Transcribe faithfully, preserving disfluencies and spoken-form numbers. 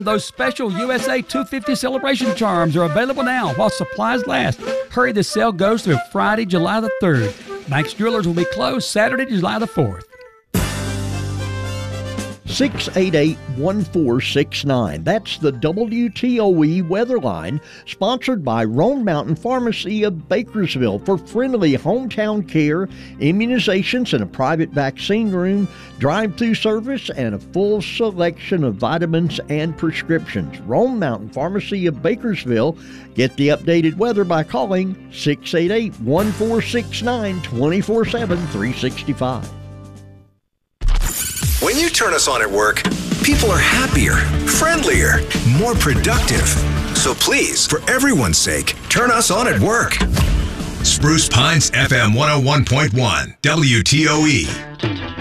Those special U S A two fifty celebration charms are available now while supplies last. Hurry, the sale goes through Friday, July the third. Banks Jewelers will be closed Saturday, July the fourth. six eight eight, one four six nine. That's the W T O E weather line, sponsored by Roan Mountain Pharmacy of Bakersville for friendly hometown care, immunizations in a private vaccine room, drive-through service, and a full selection of vitamins and prescriptions. Roan Mountain Pharmacy of Bakersville. Get the updated weather by calling six eight eight, one four six nine, two four seven, three six five. When you turn us on at work, people are happier, friendlier, more productive. So please, for everyone's sake, turn us on at work. Spruce Pines F M one oh one point one, W T O E.